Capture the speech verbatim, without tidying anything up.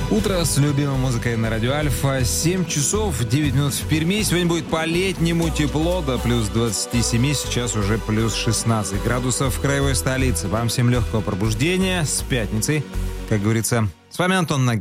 Утро с любимой музыкой на радио Альфа. семь часов девять минут в Перми. Сегодня будет по-летнему тепло, до плюс двадцать семь, сейчас уже плюс шестнадцать градусов в краевой столице. Вам всем легкого пробуждения с пятницей, как говорится. С вами Антон Нагин.